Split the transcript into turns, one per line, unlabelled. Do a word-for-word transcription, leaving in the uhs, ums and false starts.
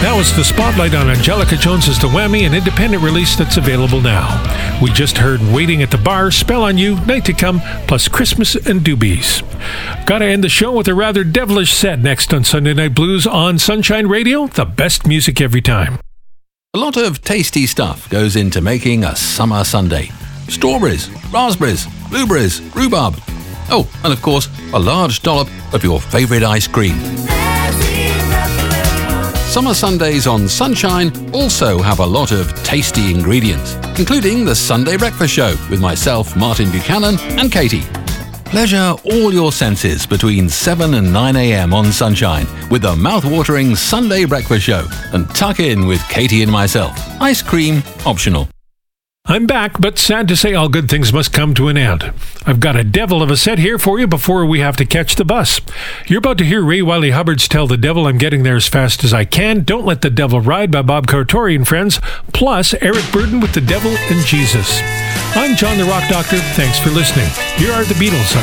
That was the spotlight on Angelica Jones's The Whammy, an independent release that's available now. We just heard Waiting at the Bar, Spell on You, Night to Come, plus Christmas and Doobies. Gotta end the show with a rather devilish set next on Sunday Night Blues on Sunshine Radio, the best music every time.
A lot of tasty stuff goes into making a summer sundae. Strawberries, raspberries, blueberries, rhubarb. Oh, and of course, a large dollop of your favourite ice cream. Summer Sundays on Sunshine also have a lot of tasty ingredients, including the Sunday Breakfast Show with myself, Martin Buchanan, and Katie. Pleasure all your senses between seven and nine a.m. on Sunshine with the mouth-watering Sunday Breakfast Show, and tuck in with Katie and myself. Ice cream optional.
I'm back, but sad to say all good things must come to an end. I've got a devil of a set here for you before we have to catch the bus. You're about to hear Ray Wiley Hubbard's Tell the Devil I'm Getting There as Fast as I Can, Don't Let the Devil Ride by Bob Cartori and Friends, plus Eric Burden with The Devil and Jesus. I'm John the Rock Doctor. Thanks for listening. Here are the Beatles.